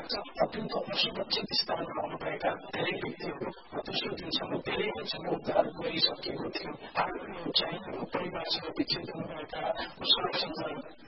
अत्यन्त असुरक्षित स्थानमा आउनुभएका धेरै व्यक्तिहरू दोस्रो दिनसम्म धेरै मान्छेको उद्धार गरिसकिएको थियो। चाइनाको परिवारसँग विच्छेद हुनुभएका सुरक्षाकर्मी